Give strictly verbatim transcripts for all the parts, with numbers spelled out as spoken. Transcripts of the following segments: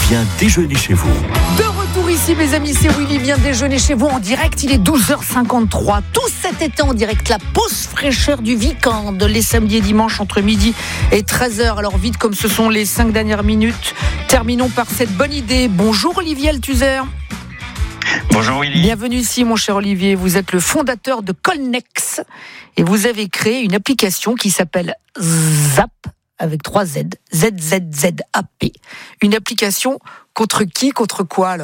vient déjeuner chez vous. De retour ici, mes amis, c'est Willy vient déjeuner chez vous en direct. Il est douze heures cinquante-trois. Tout cet été en direct, la pause fraîcheur du week-end, les samedis et dimanches entre midi et treize heures. Alors vite, comme ce sont les cinq dernières minutes, terminons par cette bonne idée. Bonjour Olivier Althusser. Bonjour Willy. Bienvenue ici mon cher Olivier, vous êtes le fondateur de Colnex et vous avez créé une application qui s'appelle Zap avec trois Z, Z Z Z A P. Une application contre qui, contre quoi alors ?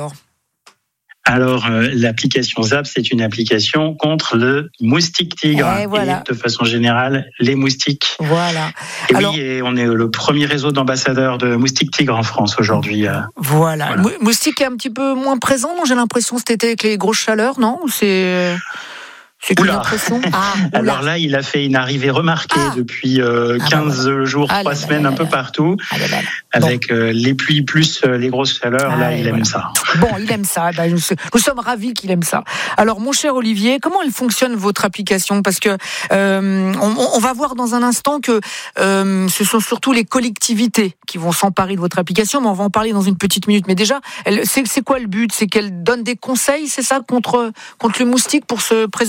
Alors, euh, l'application Zap, c'est une application contre le moustique tigre et, voilà. et de façon générale, les moustiques. Voilà. Et Alors, oui, et on est le premier réseau d'ambassadeurs de moustiques tigres en France aujourd'hui. Euh, voilà. voilà. Moustique est un petit peu moins présent, non ? J'ai l'impression cet été avec les grosses chaleurs, non ? Ou c'est... C'est une impression. Ah, Alors là, il a fait une arrivée remarquée ah. depuis euh, quinze ah, bah, jours, ah, trois là, semaines, là, là, un peu là. partout, ah, là, là. avec bon. euh, les pluies plus euh, les grosses chaleurs. Ah, là, il voilà. aime ça. Bon, il aime ça. Ben, nous, nous sommes ravis qu'il aime ça. Alors, mon cher Olivier, comment elle fonctionne votre application ? Parce que euh, on, on va voir dans un instant que euh, ce sont surtout les collectivités qui vont s'emparer de votre application, mais on va en parler dans une petite minute. Mais déjà, elle, c'est, c'est quoi le but ? C'est qu'elle donne des conseils, c'est ça, contre contre le moustique pour se préserver ?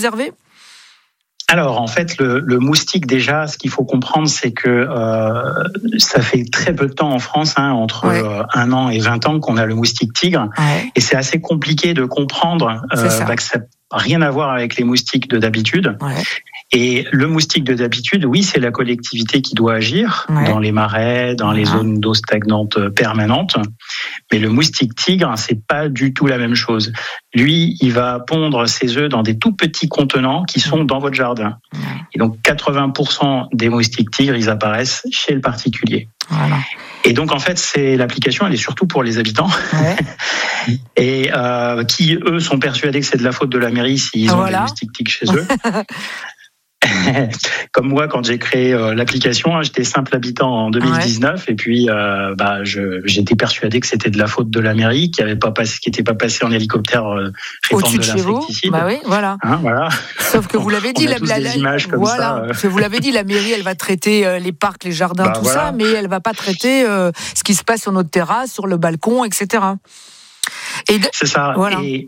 Alors, en fait, le, le moustique, déjà, ce qu'il faut comprendre, c'est que euh, ça fait très peu de temps en France, hein, entre ouais. euh, un an et vingt ans, qu'on a le moustique tigre. Ouais. Et c'est assez compliqué de comprendre euh, bah, que ça n'a rien à voir avec les moustiques de d'habitude. Ouais. Et le moustique de d'habitude, oui, c'est la collectivité qui doit agir ouais. dans les marais, dans les zones d'eau stagnante permanente. Mais le moustique tigre, c'est pas du tout la même chose. Lui, il va pondre ses œufs dans des tout petits contenants qui sont dans votre jardin. Et donc, quatre-vingts pour cent des moustiques tigres, ils apparaissent chez le particulier. Voilà. Et donc, en fait, c'est l'application, elle est surtout pour les habitants. Ouais. Et euh, qui, eux, sont persuadés que c'est de la faute de la mairie s'ils ont voilà. des moustiques tigres chez eux. Comme moi, quand j'ai créé euh, l'application, hein, j'étais simple habitant en deux mille dix-neuf, ouais. et puis euh, bah, je, j'étais persuadé que c'était de la faute de la mairie, qui avait pas passé, qui n'était pas passé en hélicoptère euh, répandre de l'insecticide. Bah oui, voilà. Hein, voilà. Sauf que vous l'avez dit, la, la, la, images comme voilà. ça, euh. vous l'avez dit, la mairie, elle va traiter euh, les parcs, les jardins, bah, tout voilà. ça, mais elle va pas traiter euh, ce qui se passe sur notre terrasse, sur le balcon, et cetera. Et de... C'est ça. Voilà. Et...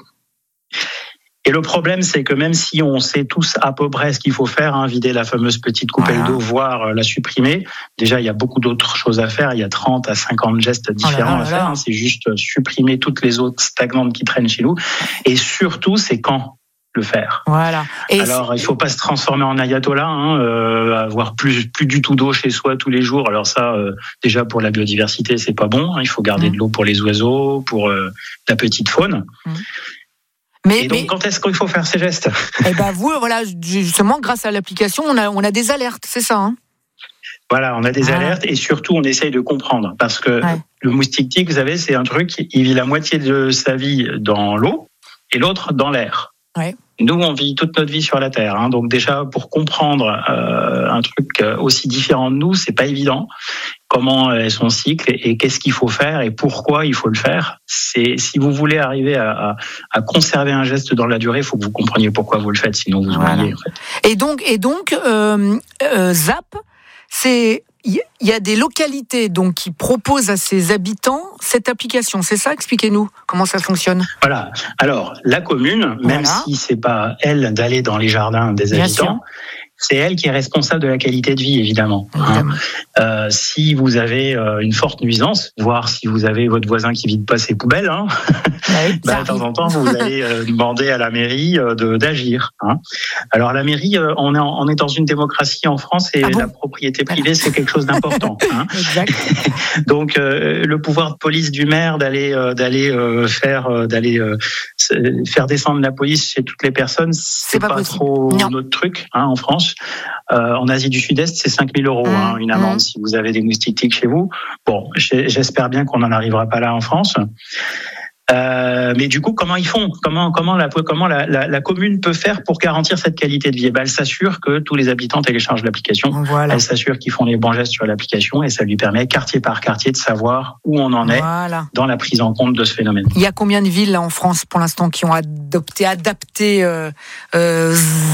Et le problème, c'est que même si on sait tous à peu près ce qu'il faut faire, hein, vider la fameuse petite coupelle voilà. d'eau, voire la supprimer, déjà, il y a beaucoup d'autres choses à faire. Il y a trente à cinquante gestes différents oh là là à faire. Hein. C'est juste supprimer toutes les eaux stagnantes qui traînent chez nous. Et surtout, c'est quand le faire. Voilà. Et alors, c'est... il ne faut pas se transformer en ayatollah, hein, euh, avoir plus, plus du tout d'eau chez soi tous les jours. Alors ça, euh, déjà, pour la biodiversité, c'est pas bon. Hein. Il faut garder mmh. de l'eau pour les oiseaux, pour euh, la petite faune. Mmh. Mais, et donc, mais, quand est-ce qu'il faut faire ces gestes ? Eh ben vous, voilà, justement, grâce à l'application, on a, on a des alertes, c'est ça, hein ? Voilà, on a des ah. alertes et surtout, on essaye de comprendre. Parce que ouais. le moustique tigre, vous savez, c'est un truc, il vit la moitié de sa vie dans l'eau et l'autre dans l'air. Ouais. Nous, on vit toute notre vie sur la Terre. Hein. Donc déjà, pour comprendre euh, un truc aussi différent de nous, c'est pas évident. Comment est son cycle et, et qu'est-ce qu'il faut faire et pourquoi il faut le faire. C'est, si vous voulez arriver à, à, à conserver un geste dans la durée, il faut que vous compreniez pourquoi vous le faites, sinon vous voilà. oubliez. En fait. Et donc, et donc euh, euh, Zap, c'est... Il y a des localités donc qui proposent à ses habitants cette application, c'est ça ? Expliquez-nous comment ça fonctionne. Voilà. Alors la commune, même voilà. si c'est pas elle d'aller dans les jardins des Bien habitants, sûr. c'est elle qui est responsable de la qualité de vie, évidemment. évidemment. Hein. Euh, si vous avez euh, une forte nuisance, voire si vous avez votre voisin qui vide pas ses poubelles, hein, oui, bah, de temps en temps, vous allez euh, demander à la mairie euh, de, d'agir. Hein. Alors la mairie, euh, on, est en, on est dans une démocratie en France et ah bon la propriété privée, voilà. c'est quelque chose d'important. Hein. Exact. Donc euh, le pouvoir de police du maire d'aller euh, d'aller euh, faire euh, d'aller euh, faire descendre la police chez toutes les personnes, c'est, c'est pas, pas trop non. notre truc, hein, en France. Euh, en Asie du Sud-Est, c'est cinq mille euros, mmh, hein, une amende mmh. si vous avez des moustiques tigres chez vous. Bon, j'espère bien qu'on n'en arrivera pas là en France. Euh, mais du coup, comment ils font ? Comment comment la comment la, la, la commune peut faire pour garantir cette qualité de vie ? Eh ben, elle s'assure que tous les habitants téléchargent l'application. Voilà. Elle s'assure qu'ils font les bons gestes sur l'application et ça lui permet quartier par quartier de savoir où on en est voilà. dans la prise en compte de ce phénomène. Il y a combien de villes là en France pour l'instant qui ont adopté, adapté euh, euh, Zap ?